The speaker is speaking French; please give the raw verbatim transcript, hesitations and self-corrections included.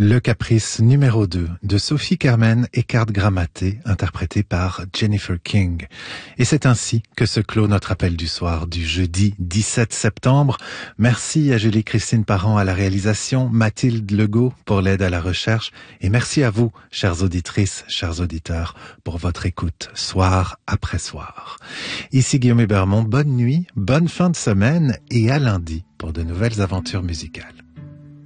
Le caprice numéro deux de Sophie Carmen et Card Grammaté, interprété par Jennifer King. Et c'est ainsi que se clôt notre appel du soir du jeudi dix-sept septembre. Merci à Julie-Christine Parent à la réalisation, Mathilde Legault pour l'aide à la recherche, et merci à vous, chères auditrices, chers auditeurs, pour votre écoute, soir après soir. Ici Guillaume Hébermont, bonne nuit, bonne fin de semaine, et à lundi pour de nouvelles aventures musicales.